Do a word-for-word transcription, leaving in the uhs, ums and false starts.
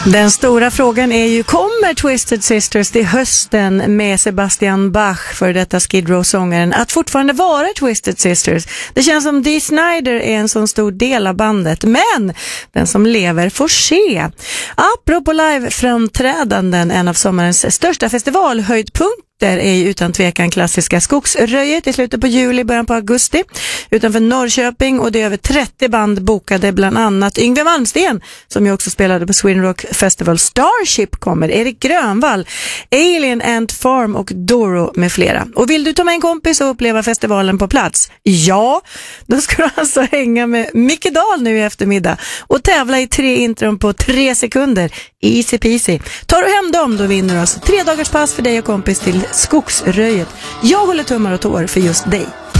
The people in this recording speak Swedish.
Den stora frågan är ju, kommer Twisted Sisters till hösten med Sebastian Bach, för detta Skid Row-sångaren, att fortfarande vara Twisted Sisters? Det känns som Dee Snider är en sån stor del av bandet, men den som lever får se. Apropå live-framträdanden, en av sommarens största festivalhöjdpunkter är ju utan tvekan klassiska Skogsröjet i slutet på juli, början på augusti utanför Norrköping, och det är över trettio band bokade, bland annat Yngwie Malmsteen som ju också spelade på Sweden Rock Festival. Starship kommer, Erik Grönvall, Alien Ant Farm och Doro med flera. Och vill du ta med en kompis och uppleva festivalen på plats? Ja, då ska du alltså hänga med Micke Dahl nu i eftermiddag och tävla i tre intron på tre sekunder. Easy peasy. Tar du hem dem, då vinner du alltså tre dagars pass för dig och kompis till Skogsröjet. Jag håller tummar och tår för just dig.